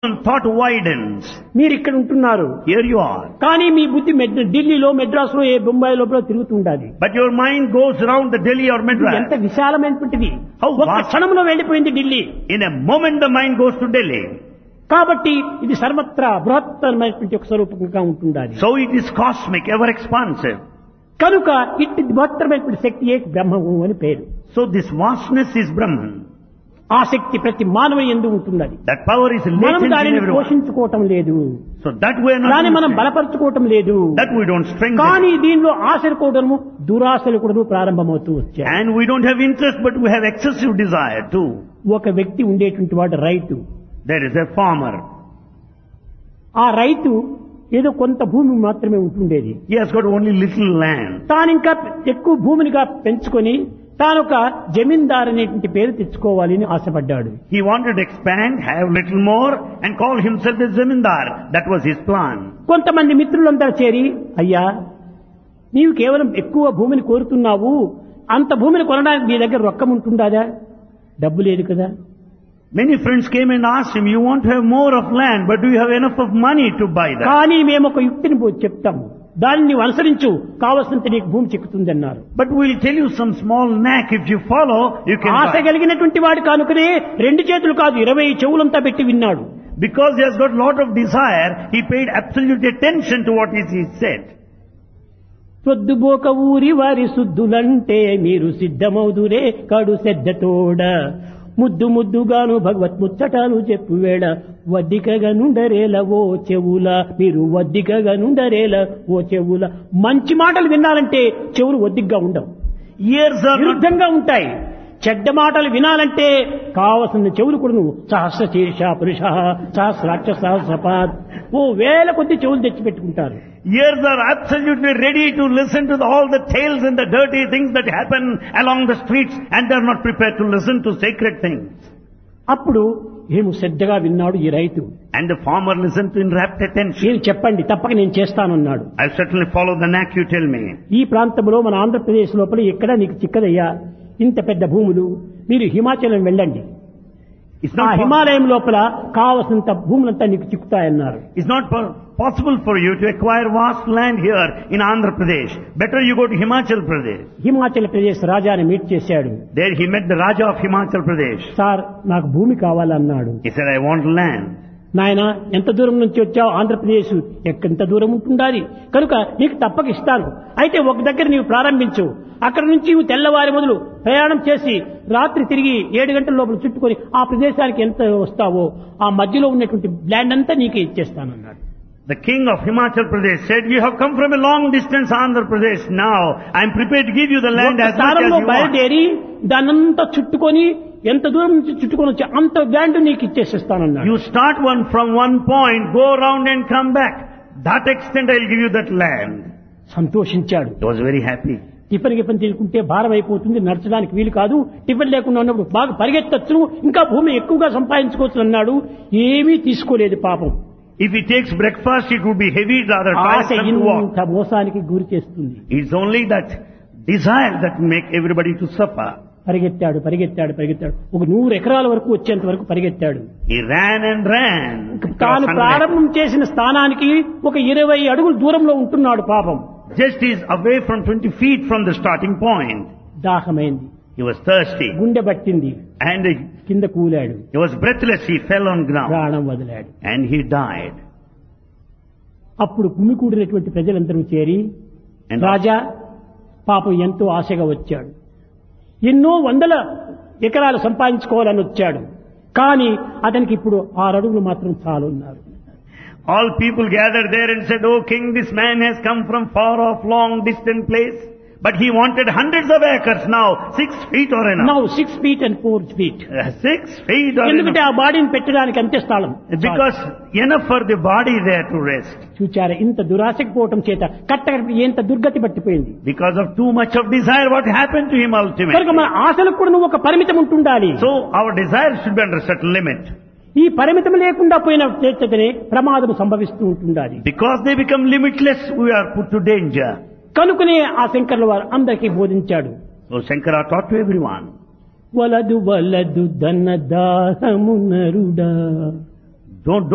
thought widens. మీరు ఇక్కడ ఉంటున్నారు, Here you are. కానీ మీ బుద్ధి ఢిల్లీలో, మెడ్రాస్లో, ఏ బొంబాయి లోపల తిరుగుతుండాలి. But your mind goes around the Delhi or ఎంత Madras. విశాలమైనటువంటిది! How ఒక్క vast. క్షణంలో వెళ్ళిపోయింది Delhi. In a moment the mind goes to Delhi. కాబట్టి ఇది సర్వత్రా బృహత్తరమైనటువంటి ఒక స్వరూపంగా ఉంటుండాలి. So it is cosmic, ever expansive. కనుక ఇట్టి బృహత్తరమైనటువంటి శక్తియే బ్రహ్మము అని పేరు. So this vastness is Brahman. ఆ శక్తి ప్రతి మానవుని యందు ఉంటున్నది. That power is మనం latent in దానిని everyone. పోషించుకోవటం లేదు, So that we are not దాన్ని మనం using. బలపరచుకోవటం లేదు. That we don't strengthen. కానీ దీనిలో ఆశలు కూడాను, దురాశలు కూడాను ప్రారంభమవుతూ వచ్చాయి. And we don't have interest, but we have excessive desire too. ఒక వ్యక్తి ఉండేటువంటి వాడు రైతు. There is a farmer. ఆ రైతు ఏదో కొంత భూమి మాత్రమే ఉంటుండేది. He has got only little land. తాను ఇంకా ఎక్కువ భూమినిగా పెంచుకొని తానొక జమీందార్ అనేటువంటి పేరు తెచ్చుకోవాలని ఆశపడ్డాడు. He wanted to expand, have little more, and call himself a zamindar. That was his plan. కొంతమంది మిత్రులంతా చేరి, అయ్యా నీవు కేవలం ఎక్కువ భూమిని కోరుతున్నావు, అంత భూమిని కొనడానికి నీ దగ్గర రొక్కం ఉంటుందా? డబ్బు లేదు కదా. Many friends came and asked him, you want to have more of land, but do you have enough of money to buy that? కానీ మేము ఒక యుక్తిని చెప్తాము, దాన్ని నీవు అనుసరించు, కావలసినంత నీకు భూమి చిక్కుతుంది అన్నారు. But we'll tell you some small knack. If you follow, you can Asha buy. కలిగినటువంటి వాడు కానుకనే 2 చేతులు కాదు 20 చెవులంతా పెట్టి విన్నాడు. Because he has got lot of desire, he paid absolute attention to what is he said. పొద్దుబోక ఊరి వారి సుద్దులంటే మీరు సిద్ధమౌదురే కడు శ్రద్ధతోడ, ముద్దు ముద్దుగాను భగవత్ ముచ్చటాలు చెప్పువేళ, వద్దికగా నుండరేల ఓ చెవుల, మీరు వద్దికగా నుండరేల ఓ చెవుల. మంచి మాటలు వినాలంటే చెవులు వద్దిగ్గా ఉండవు, Ears are not, విరుద్ధంగా ఉంటాయి. చెడ్డ మాటలు వినాలంటే కావలసిన చెవులు కూడా సహస్ర శీర్ష పురుష సహస్రాక్ష సహస్రపాద్ ఓ వేల కొద్ది చెవులు తెచ్చిపెట్టుకుంటారు. ears are absolutely ready to listen to all the tales and the dirty things that happen along the streets, and they are not prepared to listen to sacred things. అప్పుడు ఏమి శ్రద్ధగా విన్నాడు ఈ రైతు. And the farmer listened to in rapt attention. ఏమి చెప్పండి, తప్పక నేను చేస్తానన్నాడు. I'll certainly follow the knack you tell me. ఈ ప్రాంతంలో మన ఆంధ్రప్రదేశ్ లోపల ఎక్కడ నీకు చిక్కదయ్యా, ఇంత పెద్ద భూములు, మీరు హిమాచలం వెళ్ళండి, It's ఆ not, హిమాలయం లోపల కావలసినంత భూములంతా నీకు చిక్కుతాయన్నారు. it's not possible for you to acquire vast land here in Andhra Pradesh. Better you go to Himachal Pradesh. Himachal Pradesh రాజాని మీట్ చేశాడు. There he met the Raja of Himachal Pradesh. Sir నాకు భూమి కావాలన్నాడు. He said, I want land. నాయన ఎంత దూరం నుంచి వచ్చావు, ఆంధ్రప్రదేశ్ ఎంత దూరం ఉంటుండాలి, కనుక నీకు తప్పక ఇస్తాను. అయితే ఒక దగ్గర నీవు ప్రారంభించు, అక్కడ నుంచి నువ్వు తెల్లవారి మొదలు ప్రయాణం చేసి రాత్రి తిరిగి 7 గంటల లోపల చుట్టుకొని ఆ ప్రదేశానికి ఎంత వస్తావో ఆ మధ్యలో ఉన్నటువంటి ల్యాండ్ అంతా నీకే ఇచ్చేస్తానన్నాడు. The king of Himachal Pradesh said, you have come from a long distance, Andhra Pradesh. Now, I am prepared to give you the land as much as స్థానంలో you want. బయలుదేరి దాన్నంతా చుట్టుకొని ఎంత దూరం నుంచి చుట్టుకొని వచ్చి అంత ల్యాండ్ నీకు ఇచ్చేసేస్తానన్నాడు. You start from one point, go around and come back. That extent I will give you that land. సంతోషించాడు. He was very happy. Tiffin గిఫిన్ తీసుకుంటే భారం అయిపోతుంది, నడచడానికి వీలు కాదు, టిఫిన్ లేకుండా ఉన్నప్పుడు బాగా పరిగెత్తచ్చు, ఇంకా భూమి ఎక్కువగా సంపాదించుకోవచ్చు అన్నాడు. ఏమీ తీసుకోలేదు పాపం. If he takes breakfast, it would be heavy, rather Asha tiresome to walk. ఇంత మోసానికి గురి చేస్తుంది. It's only that desire that make everybody to suffer. పరిగెత్తాడు పరిగెత్తాడు పరిగెత్తాడు, ఒక 100 ఎకరాల వరకు వచ్చేంత వరకు పరిగెత్తాడు. He ran and ran. తాను ప్రారంభం చేసిన స్థానానికి ఒక 20 అడుగుల దూరంలో ఉంటున్నాడు పాపం. Just is away from 20 feet from the starting point. దాహమైంది, He was thirsty గుండె పట్టింది, and కింద కూలాడు, he was breathless. He fell on ground ప్రాణం వదిలాడు. and he died. అప్పుడు గుమికూడినటువంటి ప్రజలందరూ చేరి, And రాజా పాపం ఎంతో ఆశగా వచ్చాడు, ఎన్నో 100 ఎకరాలు సంపాదించుకోవాలని వచ్చాడు, కానీ అతనికి ఇప్పుడు 6 అడుగులు మాత్రం చాలున్నారు. all people gathered there and said, "Oh king, this man has come from far off, long distant place, but he wanted hundreds of acres now. 6 feet or enough." Now 6 feet and 4 feet. 6 feet or ఎందుకంటే enough. ఆ బాడీని పెట్టడానికి అంతే స్థలం. Because enough for the body there to rest. చూచారా, ఇంత దురాశకు పోవటం చేత కట్టకట్టి ఎంత దుర్గతి పట్టిపోయింది. Because of too much of desire, what happened to him కనుక ultimately? మన ఆశలకు కూడా నువ్వు ఒక పరిమితం ఉంటుండాలి. So our desire should be under a certain limit. ఈ పరిమితం లేకుండా పోయిన చేతనే ప్రమాదం సంభవిస్తూ ఉంటుండాలి. Because they become limitless, we are put to danger. కనుకనే ఆ శంకర్ల వారు అందరికీ బోధించాడు. So Shankara taught to everyone. వలదు వలదు ధన దాహము నరుడా, Don't